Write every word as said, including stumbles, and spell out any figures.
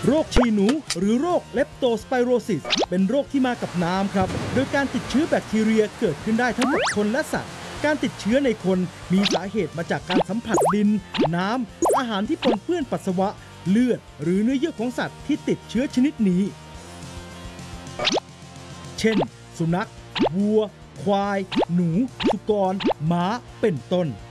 โรคฉี่หนูหรือโรคเลปโตสไปโรซิสเป็นโรคที่มากับน้ำครับโดยการติดเชื้อแบคทีเรียเกิดขึ้นได้ทั้งกับคนและสัตว์การติดเชื้อในคนมีสาเหตุมาจากการสัมผัสดินน้ำอาหารที่ปนเปื้อนปัสสาวะเลือดหรือเนื้อเยื่อของสัตว์ที่ติดเชื้อชนิดนี้เช่นสุนัขวัวควายหนูสุกรม้าเป็นต้น